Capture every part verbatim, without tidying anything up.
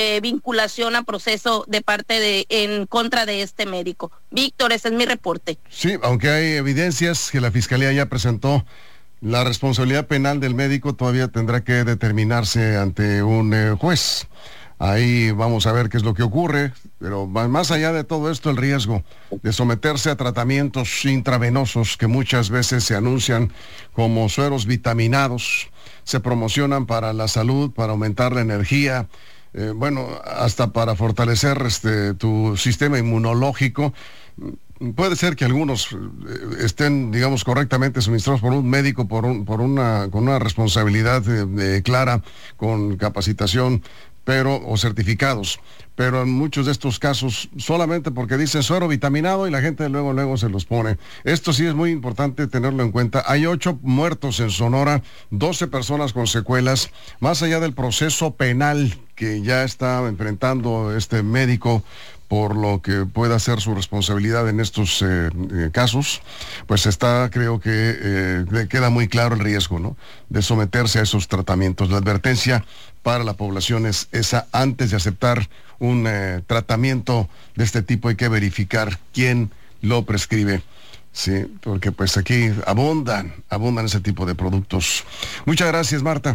eh, vinculación a proceso de parte de en contra de este médico. Víctor, ese es mi reporte. Sí, aunque hay evidencias que la Fiscalía ya presentó, la responsabilidad penal del médico todavía tendrá que determinarse ante un eh, juez. Ahí vamos a ver qué es lo que ocurre, pero más allá de todo esto, el riesgo de someterse a tratamientos intravenosos que muchas veces se anuncian como sueros vitaminados, se promocionan para la salud, para aumentar la energía, eh, bueno, hasta para fortalecer este, tu sistema inmunológico. Puede ser que algunos estén, digamos, correctamente suministrados por un médico, por un, por una, con una responsabilidad eh, eh, clara, con capacitación, pero, o certificados, pero en muchos de estos casos solamente porque dice suero vitaminado y la gente luego luego se los pone. Esto sí es muy importante tenerlo en cuenta. Hay ocho muertos en Sonora, doce personas con secuelas, más allá del proceso penal que ya está enfrentando este médico por lo que pueda ser su responsabilidad en estos eh, eh, casos, pues está, creo que eh, queda muy claro el riesgo, ¿no?, de someterse a esos tratamientos. La advertencia para la población es esa: antes de aceptar un eh, tratamiento de este tipo hay que verificar quién lo prescribe. Sí, porque pues aquí abundan, abundan ese tipo de productos. Muchas gracias, Marta.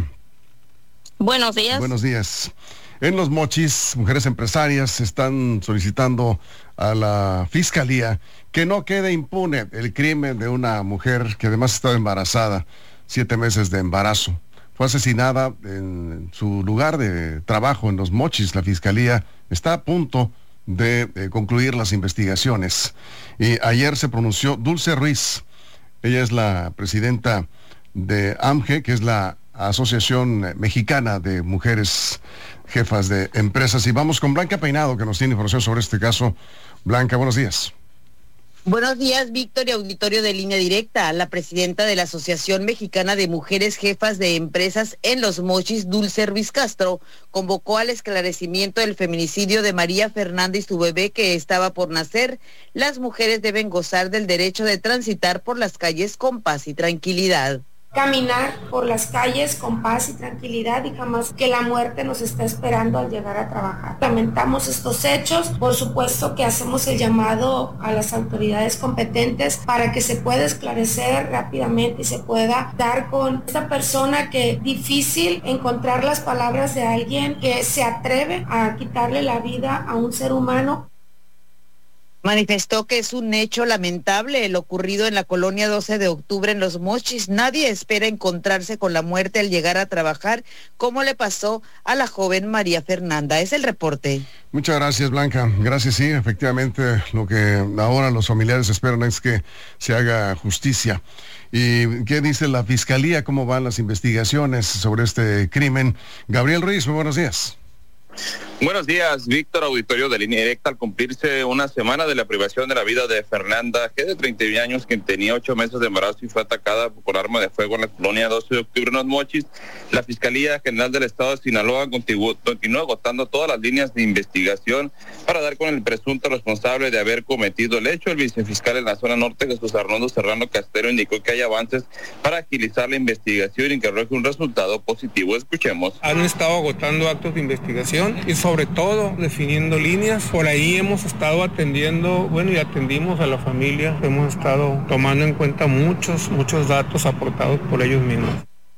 Buenos días. Buenos días. En Los Mochis, mujeres empresarias están solicitando a la Fiscalía que no quede impune el crimen de una mujer que además estaba embarazada, siete meses de embarazo. Fue asesinada en su lugar de trabajo en Los Mochis. La Fiscalía está a punto de, de concluir las investigaciones. Y ayer se pronunció Dulce Ruiz. Ella es la presidenta de A M G E, que es la Asociación Mexicana de Mujeres Jefas de Empresas. Y vamos con Blanca Peinado, que nos tiene información sobre este caso. Blanca, buenos días. Buenos días, Víctor y auditorio de Línea Directa. La presidenta de la Asociación Mexicana de Mujeres Jefas de Empresas en Los Mochis, Dulce Ruiz Castro, convocó al esclarecimiento del feminicidio de María Fernanda y su bebé que estaba por nacer. Las mujeres deben gozar del derecho de transitar por las calles con paz y tranquilidad. Caminar por las calles con paz y tranquilidad y jamás que la muerte nos está esperando al llegar a trabajar. Lamentamos estos hechos, por supuesto que hacemos el llamado a las autoridades competentes para que se pueda esclarecer rápidamente y se pueda dar con esta persona que es difícil encontrar las palabras de alguien que se atreve a quitarle la vida a un ser humano. Manifestó que es un hecho lamentable el ocurrido en la colonia doce de octubre en Los Mochis. Nadie espera encontrarse con la muerte al llegar a trabajar, como le pasó a la joven María Fernanda. Es el reporte. Muchas gracias, Blanca. Gracias, sí, efectivamente, lo que ahora los familiares esperan es que se haga justicia. ¿Y qué dice la Fiscalía? ¿Cómo van las investigaciones sobre este crimen? Gabriel Ruiz, muy buenos días. Buenos días, Víctor, auditorio de Línea Directa. Al cumplirse una semana de la privación de la vida de Fernanda G., de treinta y uno años, quien tenía ocho meses de embarazo y fue atacada por arma de fuego en la colonia doce de octubre en Los Mochis, la Fiscalía General del Estado de Sinaloa continúa, continúa agotando todas las líneas de investigación para dar con el presunto responsable de haber cometido el hecho. El vicefiscal en la zona norte, Jesús Arnoldo Serrano Castero, indicó que hay avances para agilizar la investigación y que arroje un resultado positivo. Escuchemos. Han estado agotando actos de investigación y sobre todo definiendo líneas. Por ahí hemos estado atendiendo, bueno, y atendimos a la familia. Hemos estado tomando en cuenta muchos, muchos datos aportados por ellos mismos.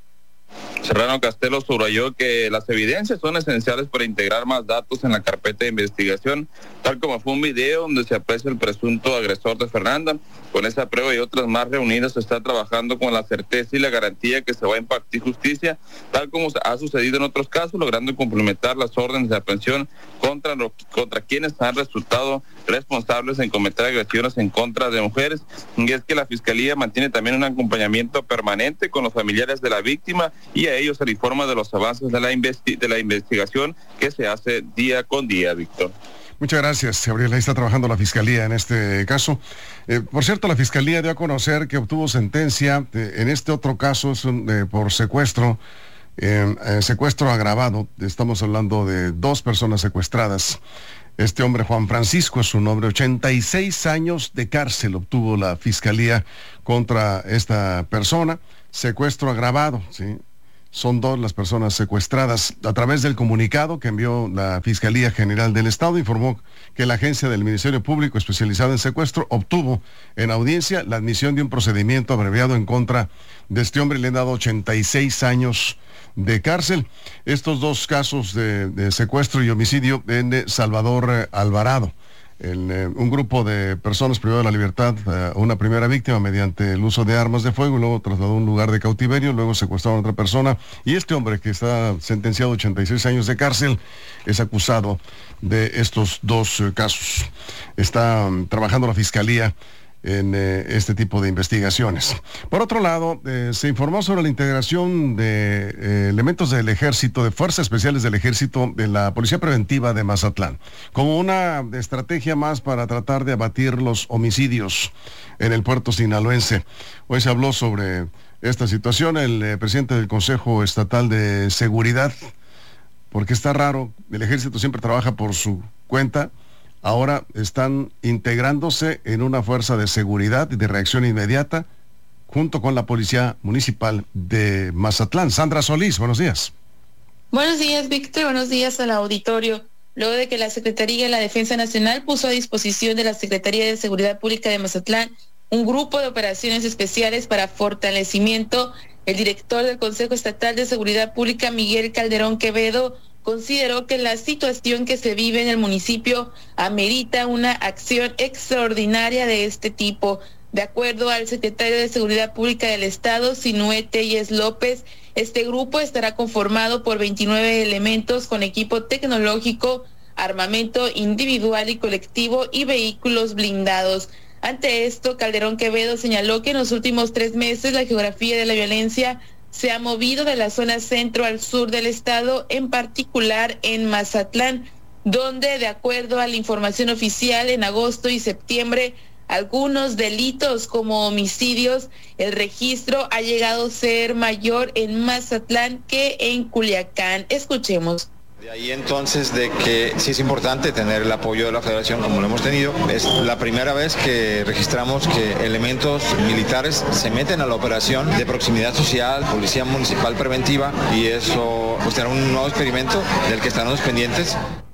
Serrano Castelo subrayó que las evidencias son esenciales para integrar más datos en la carpeta de investigación, tal como fue un video donde se aprecia el presunto agresor de Fernanda. Con esa prueba y otras más reunidas se está trabajando con la certeza y la garantía que se va a impartir justicia, tal como ha sucedido en otros casos, logrando complementar las órdenes de aprehensión contra, lo, contra quienes han resultado responsables en cometer agresiones en contra de mujeres. Y es que la Fiscalía mantiene también un acompañamiento permanente con los familiares de la víctima y a ellos se le informa de los avances de la, investi- de la investigación que se hace día con día, Víctor. Muchas gracias, Gabriel. Ahí está trabajando la Fiscalía en este caso. Eh, por cierto, la Fiscalía dio a conocer que obtuvo sentencia eh, en este otro caso es un, eh, por secuestro, eh, eh, secuestro agravado. Estamos hablando de dos personas secuestradas. Este hombre, Juan Francisco, es su nombre, ochenta y seis años de cárcel obtuvo la Fiscalía contra esta persona. Secuestro agravado, ¿sí? Son dos las personas secuestradas. A través del comunicado que envió la Fiscalía General del Estado, informó que la agencia del Ministerio Público especializada en secuestro obtuvo en audiencia la admisión de un procedimiento abreviado en contra de este hombre y le han dado ochenta y seis años de cárcel. Estos dos casos de, de secuestro y homicidio de Salvador eh, Alvarado. El, eh, un grupo de personas privado de la libertad a eh, una primera víctima mediante el uso de armas de fuego, luego trasladó a un lugar de cautiverio, luego secuestraron a otra persona, y este hombre que está sentenciado a ochenta y seis años de cárcel es acusado de estos dos eh, casos. Está um, trabajando la Fiscalía en eh, este tipo de investigaciones. Por otro lado, eh, se informó sobre la integración de eh, elementos del ejército, de fuerzas especiales del ejército, de la Policía Preventiva de Mazatlán, como una estrategia más para tratar de abatir los homicidios en el puerto sinaloense. Hoy se habló sobre esta situación el eh, presidente del Consejo Estatal de Seguridad, porque está raro, el ejército siempre trabaja por su cuenta. Ahora están integrándose en una fuerza de seguridad y de reacción inmediata junto con la Policía Municipal de Mazatlán. Sandra Solís, buenos días. Buenos días, Víctor. Buenos días al auditorio. Luego de que la Secretaría de la Defensa Nacional puso a disposición de la Secretaría de Seguridad Pública de Mazatlán un grupo de operaciones especiales para fortalecimiento, el director del Consejo Estatal de Seguridad Pública, Miguel Calderón Quevedo, consideró que la situación que se vive en el municipio amerita una acción extraordinaria de este tipo. De acuerdo al secretario de Seguridad Pública del Estado, Sinué Telles López, este grupo estará conformado por veintinueve elementos con equipo tecnológico, armamento individual y colectivo y vehículos blindados. Ante esto, Calderón Quevedo señaló que en los últimos tres meses la geografía de la violencia se ha movido de la zona centro al sur del estado, en particular en Mazatlán, donde, de acuerdo a la información oficial, en agosto y septiembre, algunos delitos como homicidios, el registro ha llegado a ser mayor en Mazatlán que en Culiacán. Escuchemos. De ahí entonces de que sí es importante tener el apoyo de la Federación como lo hemos tenido. Es la primera vez que registramos que elementos militares se meten a la operación de proximidad social, Policía Municipal Preventiva, y eso pues será un nuevo experimento del que estaremos pendientes.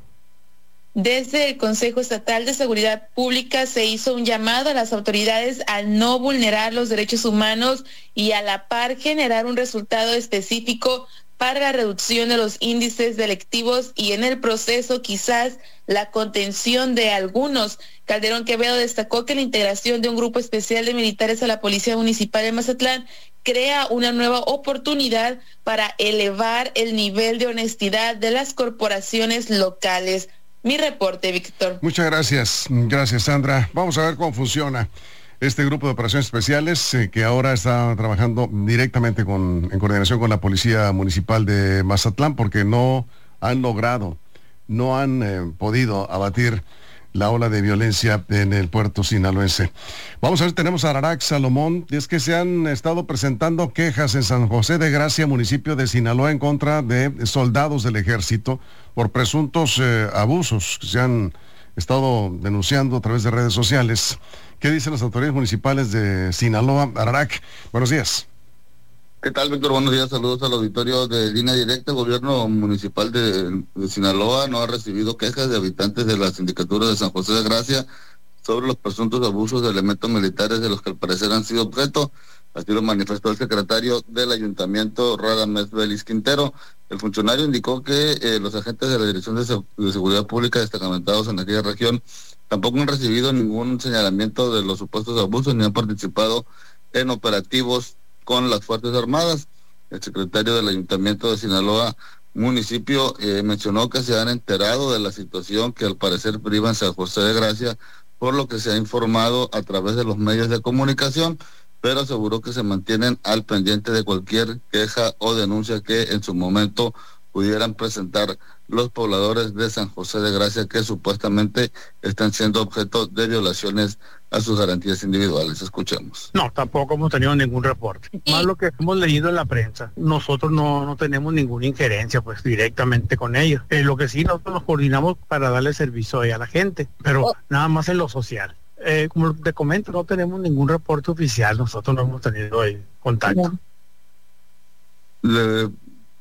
Desde el Consejo Estatal de Seguridad Pública se hizo un llamado a las autoridades a no vulnerar los derechos humanos y a la par generar un resultado específico para la reducción de los índices delictivos y en el proceso quizás la contención de algunos. Calderón Quevedo destacó que la integración de un grupo especial de militares a la Policía Municipal de Mazatlán crea una nueva oportunidad para elevar el nivel de honestidad de las corporaciones locales. Mi reporte, Víctor. Muchas gracias, gracias Sandra. Vamos a ver cómo funciona este grupo de operaciones especiales eh, que ahora está trabajando directamente con, en coordinación con la Policía Municipal de Mazatlán, porque no han logrado, no han eh, podido abatir la ola de violencia en el puerto sinaloense. Vamos a ver, tenemos a Ararac Salomón, y es que se han estado presentando quejas en San José de Gracia, municipio de Sinaloa, en contra de soldados del ejército por presuntos eh, abusos que se han estado denunciando a través de redes sociales. ¿Qué dicen las autoridades municipales de Sinaloa? Ararac, buenos días. ¿Qué tal, Víctor? Buenos días, saludos al auditorio de Línea Directa. El gobierno municipal de, de Sinaloa no ha recibido quejas de habitantes de la sindicatura de San José de Gracia sobre los presuntos abusos de elementos militares de los que al parecer han sido objeto. Así lo manifestó el secretario del ayuntamiento, Radamés Vélez Quintero. El funcionario indicó que eh, los agentes de la Dirección de, Se- de Seguridad Pública destacamentados en aquella región tampoco han recibido ningún señalamiento de los supuestos abusos ni han participado en operativos con las Fuerzas Armadas. El secretario del Ayuntamiento de Sinaloa, municipio, eh, mencionó que se han enterado de la situación que al parecer priva en San José de Gracia, por lo que se ha informado a través de los medios de comunicación, pero aseguró que se mantienen al pendiente de cualquier queja o denuncia que en su momento pudieran presentar los pobladores de San José de Gracia, que supuestamente están siendo objeto de violaciones a sus garantías individuales. Escuchemos. No, tampoco hemos tenido ningún reporte. Más lo que hemos leído en la prensa. Nosotros no, no tenemos ninguna injerencia pues directamente con ellos. Eh, lo que sí, nosotros nos coordinamos para darle servicio a la gente, pero oh. nada más en lo social. Eh, como te comento, no tenemos ningún reporte oficial, nosotros no hemos tenido eh, contacto. Le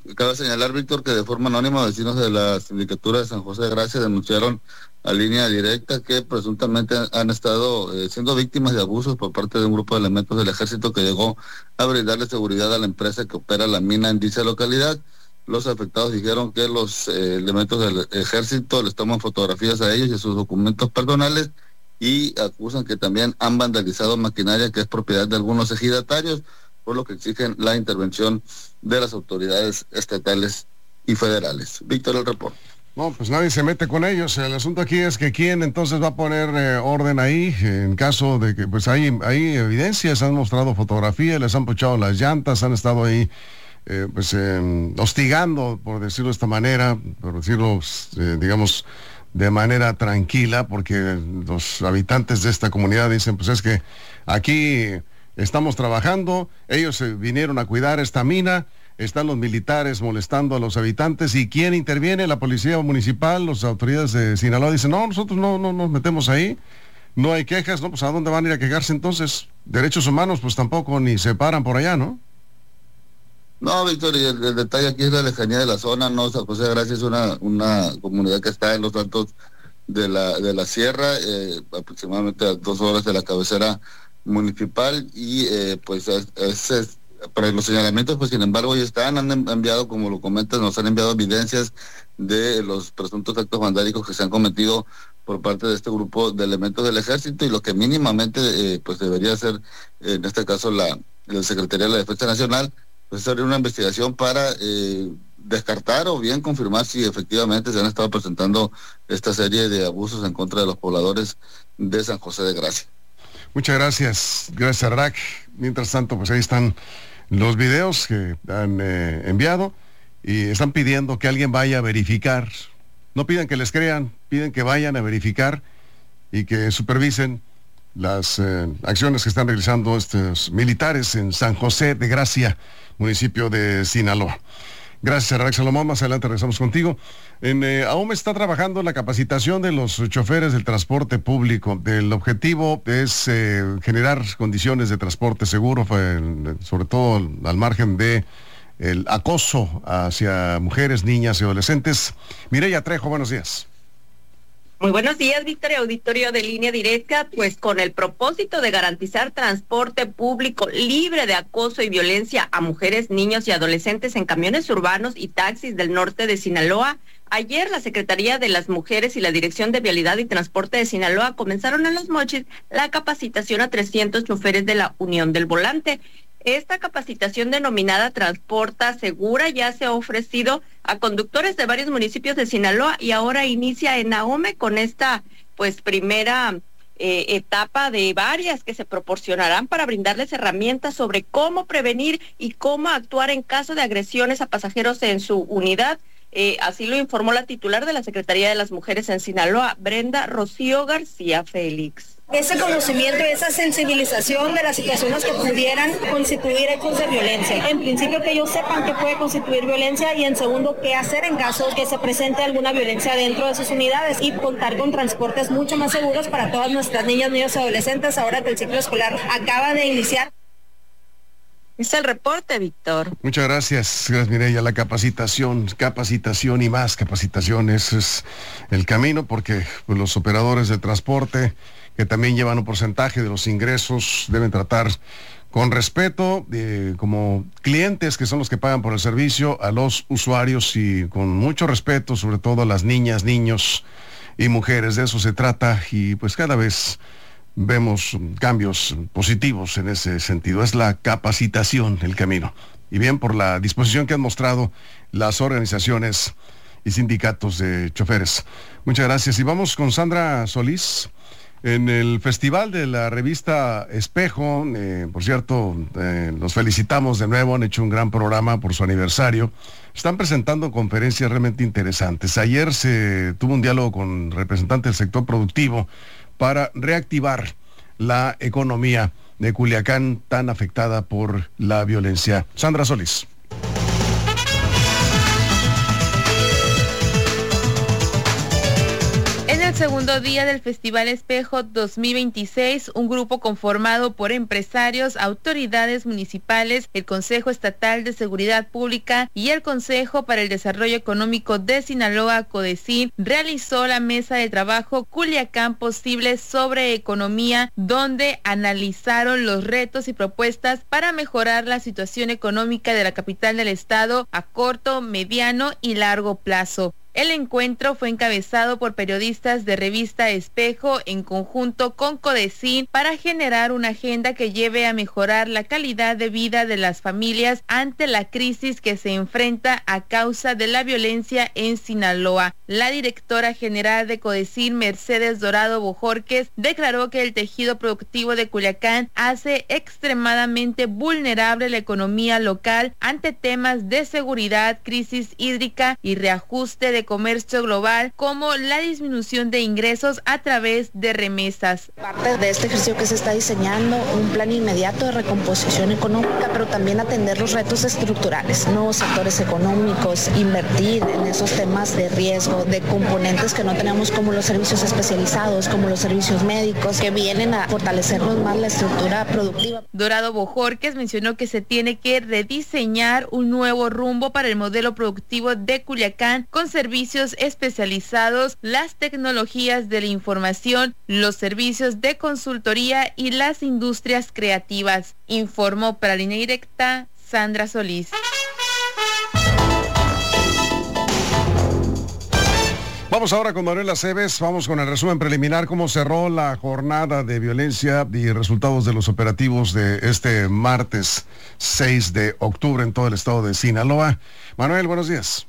Cabe señalar, Víctor, que de forma anónima vecinos de la sindicatura de San José de Gracia denunciaron a Línea Directa que presuntamente han estado eh, siendo víctimas de abusos por parte de un grupo de elementos del ejército que llegó a brindarle seguridad a la empresa que opera la mina en dicha localidad. Los afectados dijeron que los eh, elementos del ejército les toman fotografías a ellos y a sus documentos personales y acusan que también han vandalizado maquinaria que es propiedad de algunos ejidatarios, por lo que exigen la intervención de las autoridades estatales y federales. Víctor, el reporte. No, pues nadie se mete con ellos. El asunto aquí es que quién entonces va a poner eh, orden ahí, en caso de que pues hay, hay evidencias, han mostrado fotografías, les han puchado las llantas, han estado ahí eh, pues eh, hostigando, por decirlo de esta manera, por decirlo, eh, digamos, de manera tranquila, porque los habitantes de esta comunidad dicen, pues es que aquí estamos trabajando, ellos eh, vinieron a cuidar esta mina, están los militares molestando a los habitantes, ¿y quién interviene? La policía municipal, las autoridades de Sinaloa dicen, no, nosotros no, no nos metemos ahí, no hay quejas, no, pues ¿a dónde van a ir a quejarse entonces? Derechos humanos, pues tampoco ni se paran por allá, ¿no? No, Víctor, y el, el detalle aquí es la lejanía de la zona, ¿no? San José de Gracia es una, una comunidad que está en los altos de la, de la sierra, eh, aproximadamente a dos horas de la cabecera municipal, y eh, pues es, es, es para los señalamientos, pues sin embargo ya están, han enviado, como lo comentas, nos han enviado evidencias de los presuntos actos vandálicos que se han cometido por parte de este grupo de elementos del ejército, y lo que mínimamente eh, pues debería ser, en este caso la, la Secretaría de la Defensa Nacional, pues abrir una investigación para eh, descartar o bien confirmar si efectivamente se han estado presentando esta serie de abusos en contra de los pobladores de San José de Gracia. Muchas gracias, gracias Rack. Mientras tanto, pues ahí están los videos que han eh, enviado y están pidiendo que alguien vaya a verificar. No piden que les crean, piden que vayan a verificar y que supervisen las eh, acciones que están realizando estos militares en San José de Gracia, municipio de Sinaloa. Gracias, Rack Salomón. Más adelante regresamos contigo. En, eh, aún está trabajando la capacitación de los choferes del transporte público. El objetivo es eh, generar condiciones de transporte seguro, eh, sobre todo al margen de el acoso hacia mujeres, niñas y adolescentes. Mireya Trejo, buenos días. Muy buenos días, Víctor, y auditorio de Línea Directa. Pues con el propósito de garantizar transporte público libre de acoso y violencia a mujeres, niños y adolescentes en camiones urbanos y taxis del norte de Sinaloa, ayer la Secretaría de las Mujeres y la Dirección de Vialidad y Transporte de Sinaloa comenzaron en Los Mochis la capacitación a trescientos choferes de la Unión del Volante. Esta capacitación denominada Transporta Segura ya se ha ofrecido a conductores de varios municipios de Sinaloa y ahora inicia en Ahome con esta pues primera eh, etapa de varias que se proporcionarán para brindarles herramientas sobre cómo prevenir y cómo actuar en caso de agresiones a pasajeros en su unidad. Eh, así lo informó la titular de la Secretaría de las Mujeres en Sinaloa, Brenda Rocío García Félix. Ese conocimiento y esa sensibilización de las situaciones que pudieran constituir hechos de violencia. En principio, que ellos sepan que puede constituir violencia, y en segundo, qué hacer en caso que se presente alguna violencia dentro de sus unidades, y contar con transportes mucho más seguros para todas nuestras niñas, niños y adolescentes ahora que el ciclo escolar acaba de iniciar. Es el reporte, Víctor. Muchas gracias, gracias Mireya. La capacitación, capacitación y más capacitación, ese es el camino, porque pues, los operadores de transporte, que también llevan un porcentaje de los ingresos, deben tratar con respeto, eh, como clientes que son los que pagan por el servicio, a los usuarios, y con mucho respeto, sobre todo a las niñas, niños y mujeres. De eso se trata, y pues cada vez vemos cambios positivos en ese sentido. Es la capacitación el camino. Y bien, por la disposición que han mostrado las organizaciones y sindicatos de choferes. Muchas gracias. Y vamos con Sandra Solís. En el festival de la revista Espejo, eh, por cierto, eh, los felicitamos de nuevo, han hecho un gran programa por su aniversario. Están presentando conferencias realmente interesantes. Ayer se tuvo un diálogo con representantes del sector productivo para reactivar la economía de Culiacán, tan afectada por la violencia. Sandra Solís. En el el segundo día del Festival Espejo dos mil veintiséis, un grupo conformado por empresarios, autoridades municipales, el Consejo Estatal de Seguridad Pública y el Consejo para el Desarrollo Económico de Sinaloa, CODECIN, realizó la mesa de trabajo Culiacán Posible sobre economía, donde analizaron los retos y propuestas para mejorar la situación económica de la capital del estado a corto, mediano y largo plazo. El encuentro fue encabezado por periodistas de revista Espejo en conjunto con CODECIN para generar una agenda que lleve a mejorar la calidad de vida de las familias ante la crisis que se enfrenta a causa de la violencia en Sinaloa. La directora general de CODECIN, Mercedes Dorado Bojorquez, declaró que el tejido productivo de Culiacán hace extremadamente vulnerable la economía local ante temas de seguridad, crisis hídrica y reajuste de comercio global, como la disminución de ingresos a través de remesas. Parte de este ejercicio que se está diseñando, un plan inmediato de recomposición económica, pero también atender los retos estructurales, nuevos sectores económicos, invertir en esos temas de riesgo, de componentes que no tenemos como los servicios especializados, como los servicios médicos, que vienen a fortalecernos más la estructura productiva. Dorado Bojorquez mencionó que se tiene que rediseñar un nuevo rumbo para el modelo productivo de Culiacán con servicios especializados, las tecnologías de la información, los servicios de consultoría y las industrias creativas. Informó para Línea Directa Sandra Solís. Vamos ahora con Manuel Aceves, vamos con el resumen preliminar, cómo cerró la jornada de violencia y resultados de los operativos de este martes seis de octubre en todo el estado de Sinaloa. Manuel, buenos días.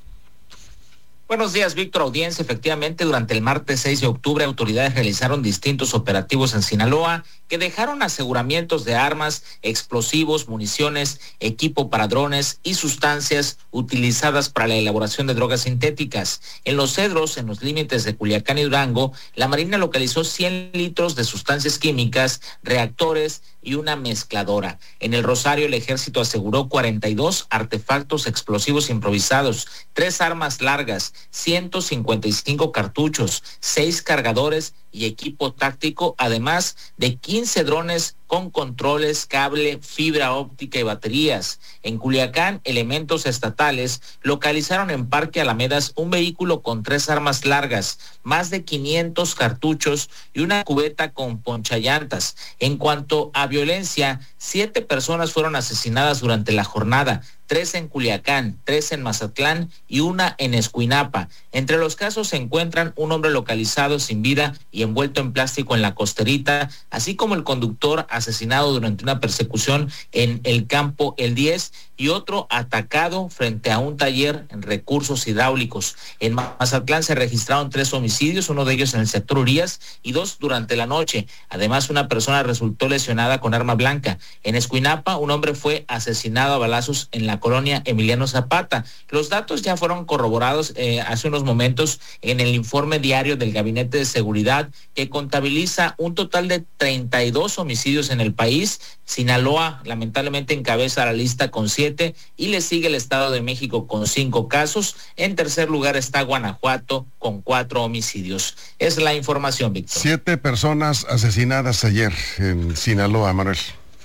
Buenos días, Víctor, audiencia. Efectivamente, durante el martes seis de octubre, autoridades realizaron distintos operativos en Sinaloa que dejaron aseguramientos de armas, explosivos, municiones, equipo para drones y sustancias utilizadas para la elaboración de drogas sintéticas. En Los Cedros, en los límites de Culiacán y Durango, la Marina localizó cien litros de sustancias químicas, reactores y una mezcladora. En El Rosario, el ejército aseguró cuarenta y dos artefactos explosivos improvisados, tres armas largas, ciento cincuenta y cinco cartuchos, seis cargadores y equipo táctico, además de quince drones con controles, cable, fibra óptica y baterías. En Culiacán, elementos estatales localizaron en Parque Alamedas un vehículo con tres armas largas, más de quinientos cartuchos y una cubeta con ponchallantas. En cuanto a violencia, siete personas fueron asesinadas durante la jornada, tres en Culiacán, tres en Mazatlán y una en Escuinapa. Entre los casos se encuentran un hombre localizado sin vida y envuelto en plástico en la Costerita, así como el conductor asesinado durante una persecución en el campo El diez y otro atacado frente a un taller en recursos hidráulicos. En Mazatlán se registraron tres homicidios, uno de ellos en el sector Urias y dos durante la noche. Además, una persona resultó lesionada con arma blanca. En Escuinapa, un hombre fue asesinado a balazos en la colonia Emiliano Zapata. Los datos ya fueron corroborados eh, hace unos momentos en el informe diario del Gabinete de Seguridad, que contabiliza un total de treinta y dos homicidios en el país. Sinaloa lamentablemente encabeza la lista con siete y le sigue el Estado de México con cinco casos. En tercer lugar está Guanajuato con cuatro homicidios. Es la información, Víctor. Siete personas asesinadas ayer en Sinaloa, Manuel.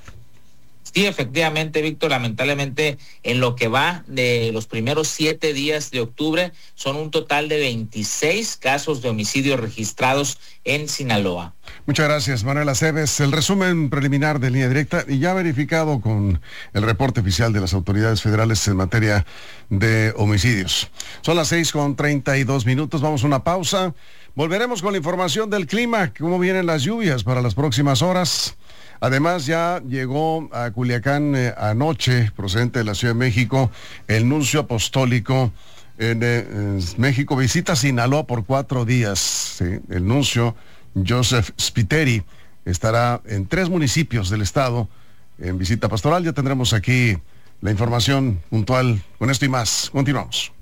Sí, efectivamente, Víctor, lamentablemente en lo que va de los primeros siete días de octubre son un total de veintiséis casos de homicidio registrados en Sinaloa. Muchas gracias, Manuel Aceves. El resumen preliminar de Línea Directa y ya verificado con el reporte oficial de las autoridades federales en materia de homicidios. Son las seis con treinta y dos minutos, vamos a una pausa. Volveremos con la información del clima, cómo vienen las lluvias para las próximas horas. Además, ya llegó a Culiacán eh, anoche, procedente de la Ciudad de México, el nuncio apostólico en, eh, en México. Visita Sinaloa por cuatro días. ¿Sí? El nuncio Joseph Spiteri estará en tres municipios del estado en visita pastoral. Ya tendremos aquí la información puntual con esto y más. Continuamos.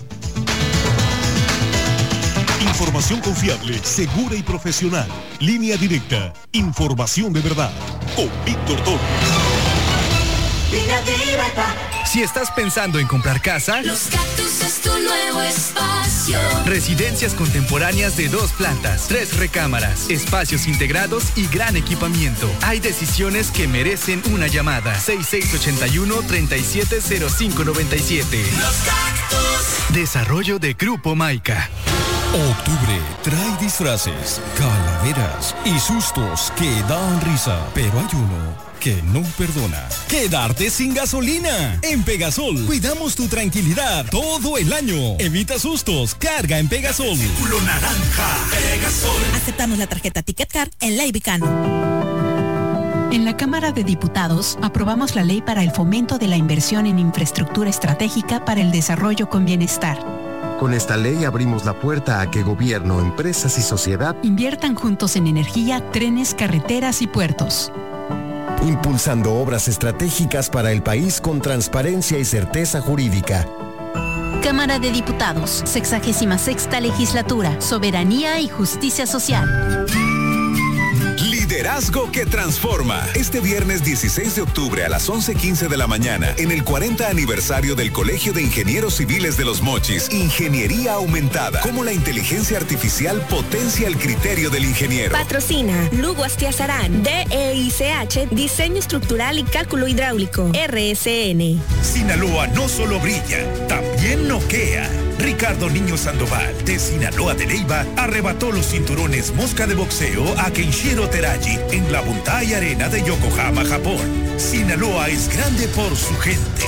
Información confiable, segura y profesional. Línea Directa. Información de verdad. Con Víctor Torres. Línea Directa. Si estás pensando en comprar casa, Los Cactus tu nuevo espacio. Residencias contemporáneas de dos plantas, tres recámaras, espacios integrados y gran equipamiento. Hay decisiones que merecen una llamada. seis seis ocho uno, tres siete cero cinco nueve siete. Los Cactus. Desarrollo de Grupo Maica. Octubre trae disfraces, calaveras y sustos que dan risa, pero hay uno que no perdona. Quedarte sin gasolina. En Pegasol cuidamos tu tranquilidad todo el año. Evita sustos, carga en Pegasol. Círculo naranja, Pegasol. Aceptamos la tarjeta Ticket Card en la Ibicano. En la Cámara de Diputados aprobamos la ley para el fomento de la inversión en infraestructura estratégica para el desarrollo con bienestar. Con esta ley abrimos la puerta a que gobierno, empresas y sociedad inviertan juntos en energía, trenes, carreteras y puertos. Impulsando obras estratégicas para el país con transparencia y certeza jurídica. Cámara de Diputados, sexagésima sexta legislatura, soberanía y justicia social. Liderazgo que transforma. Este viernes dieciséis de octubre a las once quince de la mañana, en el cuarenta aniversario del Colegio de Ingenieros Civiles de Los Mochis, Ingeniería Aumentada. Cómo la inteligencia artificial potencia el criterio del ingeniero. Patrocina Lugo Astiazarán, D E I C H, Diseño Estructural y Cálculo Hidráulico, R S N. Sinaloa no solo brilla, también noquea. Ricardo Niño Sandoval, de Sinaloa de Leyva, arrebató los cinturones mosca de boxeo a Kenshiro Teraji en la Buntai Arena de Yokohama, Japón. Sinaloa es grande por su gente.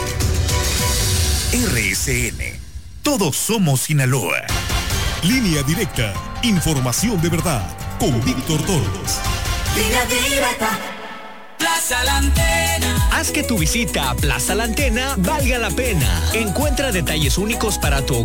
R S N. Todos somos Sinaloa. Línea Directa. Información de verdad. Con Víctor Torres. Línea Directa. Plaza La Antena. Haz que tu visita a Plaza La Antena valga la pena. Encuentra detalles únicos para tu hogar